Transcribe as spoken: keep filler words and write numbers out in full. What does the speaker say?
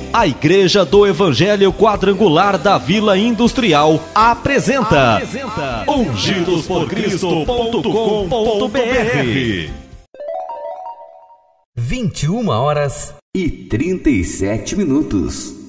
A Igreja do Evangelho Quadrangular da Vila Industrial apresenta, apresenta ungidos por cristo ponto com ponto b r. vinte e uma horas e trinta e sete minutos.